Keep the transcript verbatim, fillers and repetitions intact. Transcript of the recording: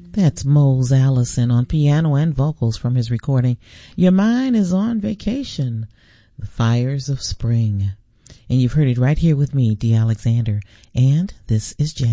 That's Mose Allison on piano and vocals from his recording Your Mind is on Vacation, The Fires of Spring. And you've heard it right here with me, Dee Alexander, and this is Jazz.